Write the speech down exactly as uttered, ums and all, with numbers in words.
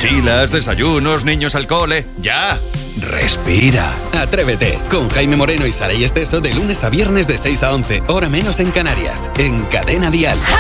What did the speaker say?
Mochilas, desayunos, niños al cole. ¡Ya! Respira. Atrévete con Jaime Moreno y Saray Esteso de lunes a viernes de seis a once, hora menos en Canarias, en Cadena Dial.